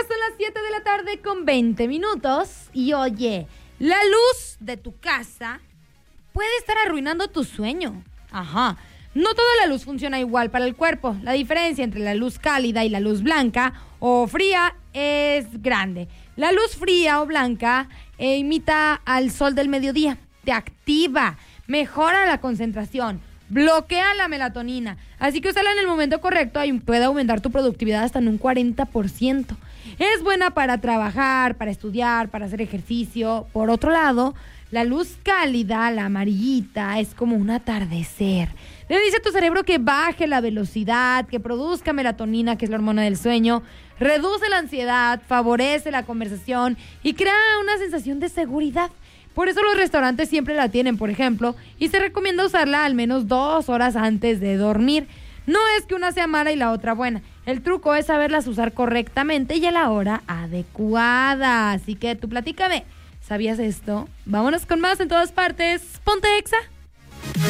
son las 7:20 y oye, la luz de tu casa puede estar arruinando tu sueño. Ajá. No toda la luz funciona igual para el cuerpo. La diferencia entre la luz cálida y la luz blanca o fría es grande. La luz fría o blanca imita al sol del mediodía. Te activa, mejora la concentración, bloquea la melatonina. Así que úsala en el momento correcto y puede aumentar tu productividad hasta en un 40%. Es buena para trabajar, para estudiar, para hacer ejercicio. Por otro lado, la luz cálida, la amarillita, es como un atardecer. Le dice a tu cerebro que baje la velocidad, que produzca melatonina, que es la hormona del sueño, reduce la ansiedad, favorece la conversación y crea una sensación de seguridad. Por eso los restaurantes siempre la tienen, por ejemplo, y se recomienda usarla al menos 2 horas antes de dormir. No es que una sea mala y la otra buena. El truco es saberlas usar correctamente y a la hora adecuada. Así que tú platícame, ¿sabías esto? Vámonos con más en todas partes. Ponte Exa.